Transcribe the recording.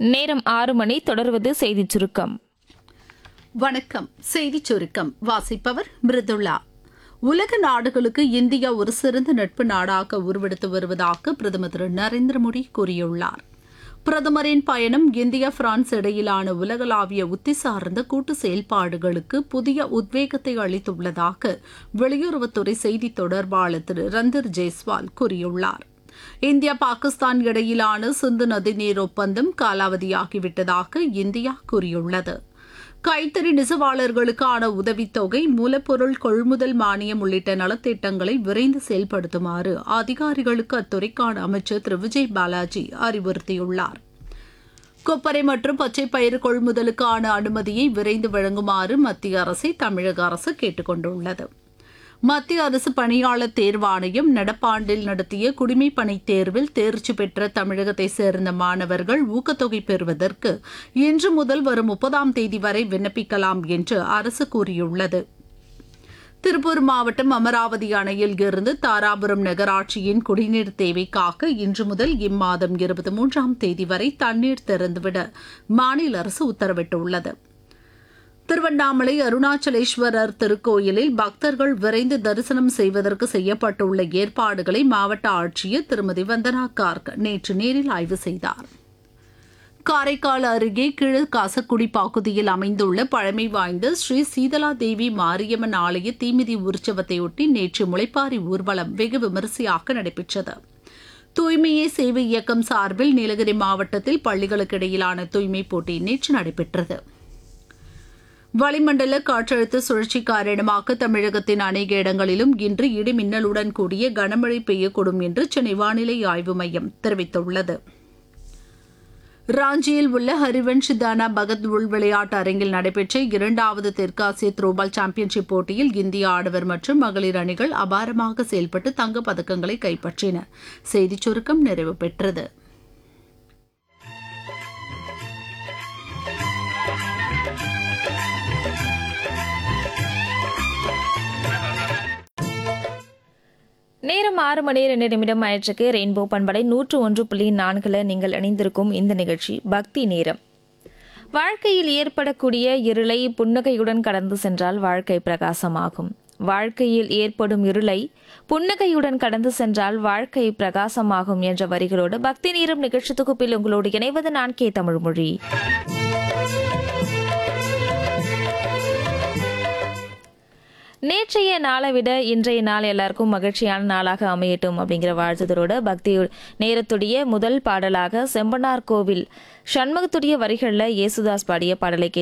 நேரம் 6 மணி. தொடர்வது செய்திச் சுருக்கம். வணக்கம். செய்திச் சுருக்கம் வாசிப்பவர் மிருதுளா. உலக நாடுகளுக்கு இந்தியா ஒரு சிறந்த நட்பு நாடாக உருவெடுத்து வருவதாக பிரதமர் திரு நரேந்திர மோடி கூறியுள்ளார். பிரதமரின் பயணம் இந்தியா பிரான்ஸ் இடையிலான உலகளாவிய உத்தி சார்ந்த கூட்டு செயல்பாடுகளுக்கு புதிய உத்வேகத்தை அளித்துள்ளதாக வெளியுறவுத்துறை செய்தித் தொடர்பாளர் திரு ரந்தர் ஜெய்ஸ்வால் கூறியுள்ளார். இந்தியா பாகிஸ்தான் இடையிலான சிந்து நதிநீர் ஒப்பந்தம் காலாவதியாகிவிட்டதாக இந்தியா கூறியுள்ளது. கைத்தறி நெசவாளர்களுக்கான உதவித்தொகை, மூலப்பொருள் கொள்முதல் மானியம் உள்ளிட்ட நலத்திட்டங்களை விரைந்து செயல்படுத்துமாறு அதிகாரிகளுக்கு அத்துறைக்கான அமைச்சர் திரு விஜய் பாலாஜி அறிவுறுத்தியுள்ளார். கொப்பரை மற்றும் பச்சை பயிறு கொள்முதலுக்கான அனுமதியை விரைந்து வழங்குமாறு மத்திய அரசை தமிழக அரசு கேட்டுக் கொண்டுள்ளது. மத்திய அரசு பணியாளர் தேர்வாணையம் நடப்பாண்டில் நடத்திய குடிமைப் பணித் தேர்வில் தேர்ச்சி பெற்ற தமிழகத்தை சேர்ந்த மாணவர்கள் ஊக்கத்தொகை பெறுவதற்கு இன்று முதல் வரும் 30ஆம் தேதி வரை விண்ணப்பிக்கலாம் என்று அரசு கூறியுள்ளது. திருப்பூர் மாவட்டம் அமராவதி அணையில் இருந்து தாராபுரம் நகராட்சியின் குடிநீர் தேவைக்காக இன்று முதல் இம்மாதம் 23ஆம் தேதி வரை தண்ணீர் திறந்துவிட மாநில அரசு உத்தரவிட்டுள்ளது. திருவண்ணாமலை அருணாச்சலேஸ்வரர் திருக்கோயிலில் பக்தர்கள் விரைந்து தரிசனம் செய்வதற்கு செய்யப்பட்டுள்ள ஏற்பாடுகளை மாவட்ட ஆட்சியர் திருமதி வந்தனா கார்க் நேற்று நேரில் ஆய்வு செய்தார். காரைக்கால் அருகே கீழகாசக்குடி பகுதியில் அமைந்துள்ள பழமை வாய்ந்த ஸ்ரீ சீதலாதேவி மாரியம்மன் ஆலய தீமிதி உற்சவத்தையொட்டி நேற்று முளைப்பாரி ஊர்வலம் வெகு விமரிசையாக நடைபெற்றது. தூய்மையே சேவை இயக்கம் சார்பில் நீலகிரி மாவட்டத்தில் பள்ளிகளுக்கு இடையிலான தூய்மை போட்டி நேற்று நடைபெற்றது. வளிமண்டல காற்றழுத்த சுழற்சி காரணமாக தமிழகத்தின் அநேக இடங்களிலும் இன்று இடி மின்னலுடன் கூடிய கனமழை பெய்யக்கூடும் என்று சென்னை வானிலை ஆய்வு மையம் தெரிவித்துள்ளது. ராஞ்சியில் உள்ள ஹரிவன்ஷ் தானா பகத் உள் விளையாட்டு அரங்கில் நடைபெற்ற 2வது தெற்காசிய த்ரோபால் சாம்பியன்ஷிப் போட்டியில் இந்திய ஆடவர் மற்றும் மகளிர் அணிகள் அபாரமாக செயல்பட்டு தங்கப் பதக்கங்களை கைப்பற்றின. செய்திச் சுருக்கம் நிறைவு பெற்றது. நேரம் 6 மணி 2 நிமிடம் ஆயிற்றுக்கு. ரெயின்போ பண்பலை 101.4 நீங்கள் இணைந்திருக்கும் இந்த நிகழ்ச்சி பக்தி நேரம். வாழ்க்கையில் ஏற்படக்கூடிய இருளை புன்னகையுடன் கடந்து சென்றால் வாழ்க்கை பிரகாசமாகும். வாழ்க்கையில் ஏற்படும் இருளை புன்னகையுடன் கடந்து சென்றால் வாழ்க்கை பிரகாசமாகும் என்ற வரிகளோடு பக்தி நேரம் நிகழ்ச்சி தொகுப்பில் உங்களோடு இணைவது நான் கே தமிழ்மொழி. நேற்றைய நாளை விட இன்றைய நாள் எல்லாருக்கும் மகிழ்ச்சியான நாளாக அமையட்டும் அப்படிங்கிற வாழ்த்துதலோட பக்தி நேரத்துடைய முதல் பாடலாக செம்பனார் கோவில் சண்முகத்துடைய வரிகளில் இயேசுதாஸ் பாடிய பாடலை